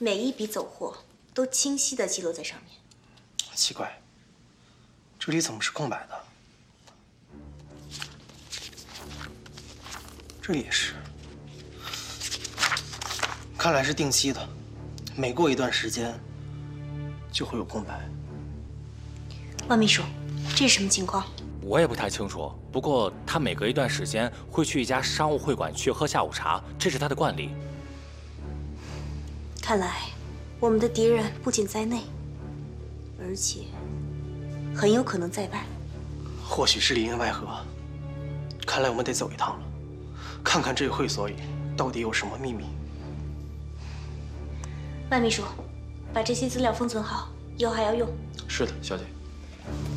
每一笔走货都清晰地记录在上面。 奇怪，这里怎么是空白的？这里也是。看来是定期的，每过一段时间就会有空白。 万秘书，这是什么情况？ 我也不太清楚，不过他每隔一段时间会去一家商务会馆去喝下午茶，这是他的惯例。 看来我们的敌人不仅在内，而且很有可能在外。 或许是里应外合，看来我们得走一趟了，看看这个会所里到底有什么秘密。 万秘书，把这些资料封存好，以后还要用。 是的，小姐。